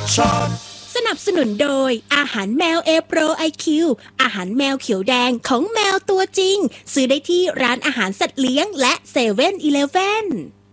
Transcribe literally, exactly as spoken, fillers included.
ช็อตสนับสนุนโดยอาหารแมว A Pro ไอ คิว อาหารแมวเขียวแดงของแมวตัวจริงซื้อได้ที่ร้านอาหารสัตว์เลี้ยงและเซเว่นอีเลฟเว่น